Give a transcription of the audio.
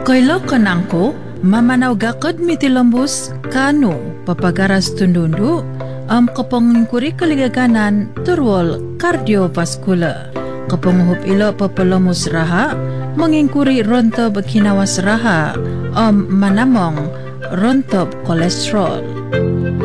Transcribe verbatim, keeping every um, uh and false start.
Kailo kanangko, mamanaw gakad mitilambos kano papagaras tundundu am kapangkuri kaligaganan turwal cardiovascular. Kapanguhup ilo papalamos raha, mangingkuri rontob kinawas raha am manamong rontob kolesterol.